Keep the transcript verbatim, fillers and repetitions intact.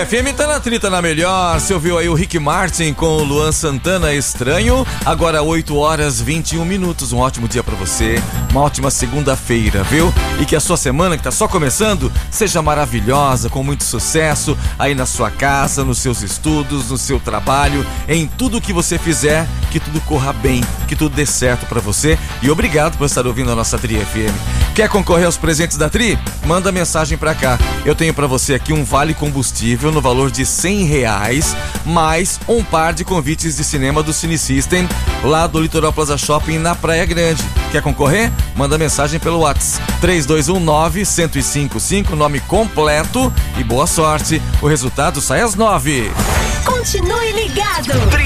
F M tá na trita na melhor. Você ouviu aí o Rick Martin com o Luan Santana, Estranho. Agora oito horas e vinte e um minutos. Um ótimo dia pra você. Uma ótima segunda-feira, viu? E que a sua semana, que tá só começando, seja maravilhosa, com muito sucesso aí na sua casa, nos seus estudos, no seu trabalho, em tudo que você fizer, que tudo corra bem, que tudo dê certo pra você. E obrigado por estar ouvindo a nossa Tri F M. Quer concorrer aos presentes da Tri? Manda mensagem pra cá. Eu tenho pra você aqui um vale combustível no valor de cem reais, mais um par de convites de cinema do Cine System, lá do Litoral Plaza Shopping, na Praia Grande. Quer concorrer? Manda mensagem pelo WhatsApp três dois um nove, um zero cinco cinco, nome completo e boa sorte. O resultado sai às nove. Continue ligado.